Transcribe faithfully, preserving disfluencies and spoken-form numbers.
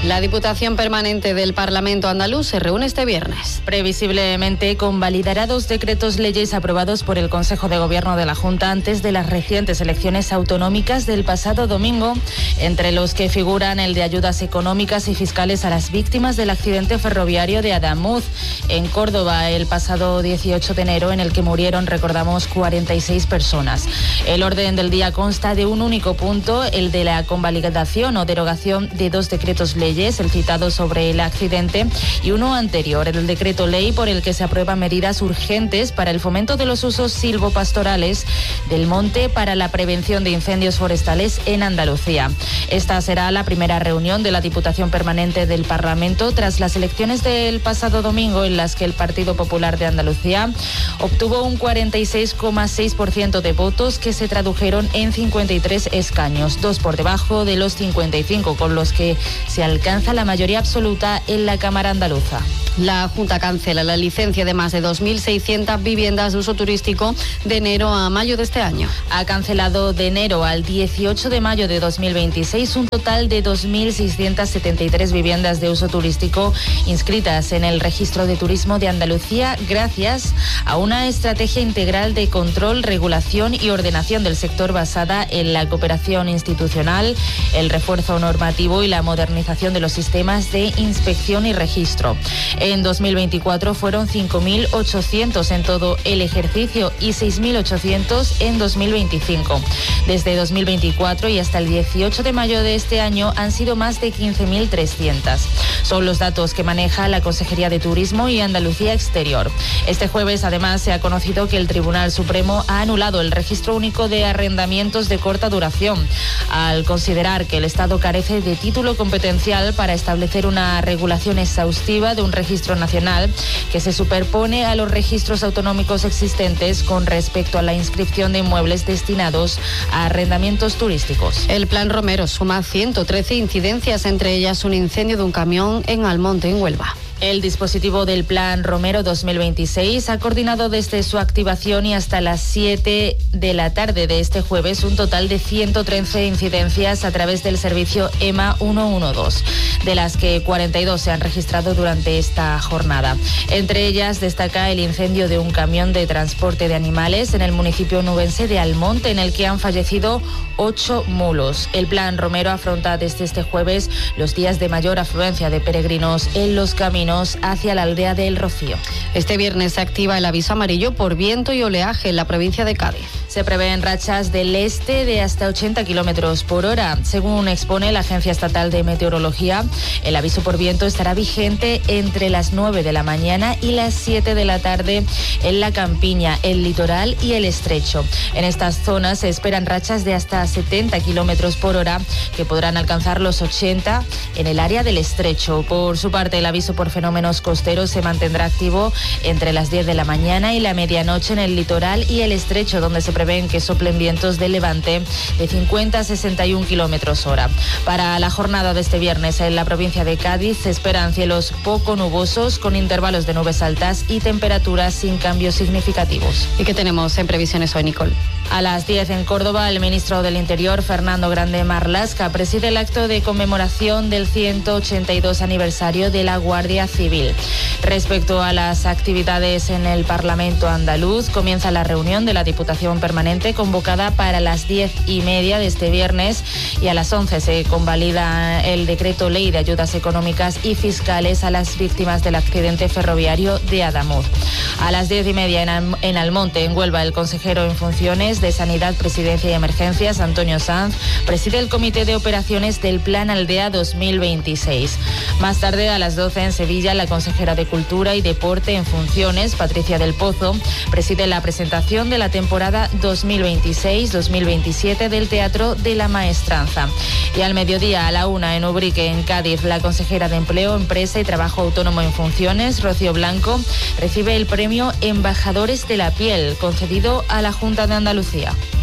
La Diputación Permanente del Parlamento andaluz se reúne este viernes. Previsiblemente convalidará dos decretos leyes aprobados por el Consejo de Gobierno de la Junta antes de las recientes elecciones autonómicas del pasado domingo, entre los que figuran el de ayudas económicas y fiscales a las víctimas del accidente ferroviario de Adamuz en Córdoba el pasado dieciocho de enero, en el que murieron, recordamos, cuarenta y seis personas. El orden del día consta de un único punto, el de la convalidación o derogación de dos decretos leyes, el citado sobre el accidente, y uno anterior, el decreto ley por el que se aprueban medidas urgentes para el fomento de los usos silvopastorales del monte para la prevención de incendios forestales en Andalucía. Esta será la primera reunión de la Diputación Permanente del Parlamento tras las elecciones del pasado domingo, en las que el Partido Popular de Andalucía obtuvo un cuarenta y seis coma seis por ciento de votos, que se tradujeron en cincuenta y tres escaños, dos por debajo de los cincuenta y cinco con los que se alcanza la mayoría absoluta en la Cámara andaluza. La Junta cancela la licencia de más de dos mil seiscientas viviendas de uso turístico de enero a mayo de este año. Ha cancelado de enero al dieciocho de mayo de dos mil veintiséis un total de dos mil seiscientas setenta y tres viviendas de uso turístico inscritas en el Registro de Turismo de Andalucía, gracias a una estrategia integral de control, regulación y ordenación del sector basada en la cooperación institucional, el refuerzo normativo y la modernización de los sistemas de inspección y registro. En dos mil veinticuatro fueron cinco mil ochocientos en todo el ejercicio y seis mil ochocientos en dos mil veinticinco. Desde dos mil veinticuatro y hasta el dieciocho de mayo de este año han sido más de quince mil trescientas. Son los datos que maneja la Consejería de Turismo y Andalucía Exterior. Este jueves, además, se ha conocido que el Tribunal Supremo ha anulado el Registro Único de Arrendamientos de corta duración, al considerar que el Estado carece de título competencial para establecer una regulación exhaustiva de un registro nacional que se superpone a los registros autonómicos existentes con respecto a la inscripción de inmuebles destinados a arrendamientos turísticos. El Plan Romero suma ciento trece incidencias, entre ellas un incendio de un camión en Almonte, en Huelva. El dispositivo del Plan Romero dos mil veintiséis ha coordinado desde su activación y hasta las siete de la tarde de este jueves un total de ciento trece incidencias a través del servicio E M A ciento doce, de las que cuarenta y dos se han registrado durante esta jornada. Entre ellas destaca el incendio de un camión de transporte de animales en el municipio onubense de Almonte, en el que han fallecido ocho mulos. El Plan Romero afronta desde este jueves los días de mayor afluencia de peregrinos en los caminos hacia la aldea de El Rocío. Este viernes se activa el aviso amarillo por viento y oleaje en la provincia de Cádiz. Se prevén rachas del este de hasta ochenta kilómetros por hora. Según expone la Agencia Estatal de Meteorología, el aviso por viento estará vigente entre las nueve de la mañana y las siete de la tarde en la campiña, el litoral y el estrecho. En estas zonas se esperan rachas de hasta setenta kilómetros por hora, que podrán alcanzar los ochenta en el área del estrecho. Por su parte, el aviso por fenómenos costeros se mantendrá activo entre las diez de la mañana y la medianoche en el litoral y el estrecho, donde se prevén que soplen vientos de levante de cincuenta a sesenta y un kilómetros hora. Para la jornada de este viernes en la provincia de Cádiz se esperan cielos poco nubosos con intervalos de nubes altas y temperaturas sin cambios significativos. ¿Y qué tenemos en previsiones hoy, Nicole? A las diez en Córdoba, el ministro del Interior, Fernando Grande Marlaska, preside el acto de conmemoración del ciento ochenta y dos aniversario de la Guardia Civil. Respecto a las actividades en el Parlamento andaluz, comienza la reunión de la Diputación Permanente convocada para las diez y media de este viernes, y a las once se convalida el decreto ley de ayudas económicas y fiscales a las víctimas del accidente ferroviario de Adamuz. A las diez y media en, Al- en Almonte, en Huelva, el consejero en funciones de Sanidad, Presidencia y Emergencias, Antonio Sanz, preside el Comité de Operaciones del Plan Aldea dos mil veintiséis. Más tarde, a las doce en Sevilla, la consejera de Cultura y Deporte en funciones, Patricia del Pozo, preside la presentación de la temporada dos mil veintiséis dos mil veintisiete del Teatro de la Maestranza. Y al mediodía, a la una, en Ubrique, en Cádiz, la consejera de Empleo, Empresa y Trabajo Autónomo en funciones, Rocío Blanco, recibe el premio Embajadores de la Piel, concedido a la Junta de Andalucía.